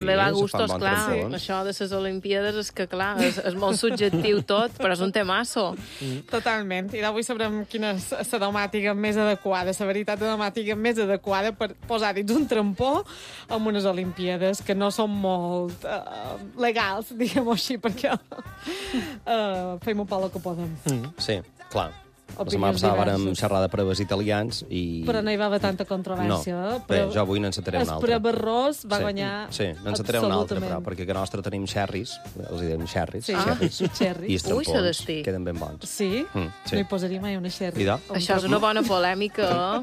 també va a gustos, bons clar. trampons. Això de les Olimpíades és que, clar, és molt subjectiu tot, però és un temasso. Totalment. I d'avui sabrem quina és la domàtica més adequada, la veritat domàtica més adequada per posar dins un trampó en unes Olimpíades que no són molt legals, diguem-ho així, perquè fem un poc el que podem. Sí, clar. La Opinions setmana passada vàrem diverses. xerrar de proves italians i... Però no hi va haver tanta controvèrsia. No. Bé, jo avui n'encetaré un altre. El Barrós va guanyar Sí, n'encetaré un altre, absolutament. però, perquè a nostre tenim xerris, els diem xerris, Sí. xerris, Xerris. i els Ui, trampons s'adestí. queden ben bons. Sí? Sí. No hi posaria mai una xerri. I de? Això és una bona polèmica.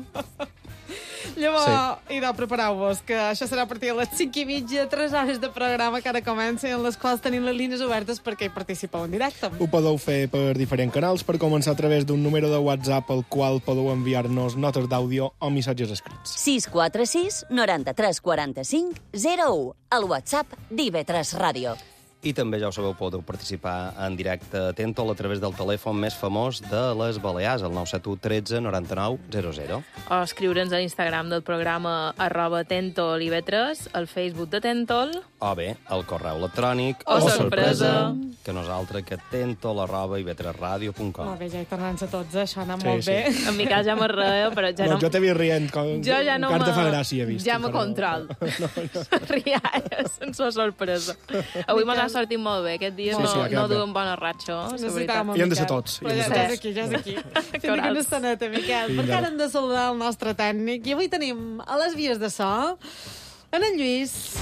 Llavors, idò, prepareu-vos, que això serà a partir de les 5:30, 3 hores de programa que ara comença, en les quals tenim les línies obertes perquè hi participeu en directe. Ho podeu fer per diferents canals, per començar a través d'un número de WhatsApp al qual podeu enviar-nos notes d'àudio o missatges escrits. 646 93 45 01. El WhatsApp d'IV3 Ràdio. I també, ja ho sabeu, podeu participar en directe a Tentol a través del telèfon més famós de les Balears, el 971 13 99 00. O escriure'ns a l'Instagram del programa @tentoliv3, al Facebook de Tentol. O bé, el correu electrònic... O sorpresa. Que nosaltres, que tentol@ib3radio.com. Molt bé, ja hi tornant-se tots, això ha anat Sí, molt sí. bé. En Miquel ja m'arreo, però ja no... Jo t'he vist rient. Jo ja no Encara te fa gràcia, he vist. Ja me però- control. Rialles, sense sorpresa. Avui m'ha sortit molt bé. Aquest dia Sí, sí, ha no quedat bé. duem bona ratxa, la Necessitàvem veritat. en I hem de ser Miquel. tots, Però i hem de ja, ser ja és tots. aquí, ja és aquí. Tinc Corals. una estoneta, Miquel, Vinga. perquè ara hem de saludar el nostre tècnic. I avui tenim a les vies de so en Lluís.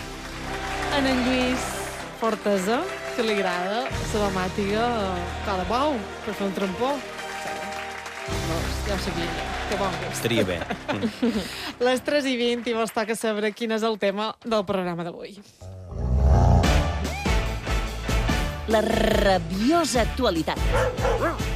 En Lluís Fortesa, que li agrada la domàtica cada bou per fer un trampó. Ja ho sabia, que bon gust. Estaria bé. Les 3:20 i vos toca saber quin és el tema del programa d'avui. La rabiosa actualitat.